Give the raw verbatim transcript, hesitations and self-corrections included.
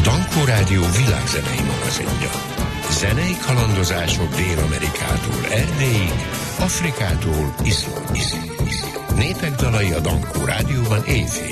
Dankó Rádió világzenei magazinja. Zenei kalandozások Dél-Amerikától Erdélyig, Afrikától Izlandig. Népek dalai a Dankó Rádióban éjfél.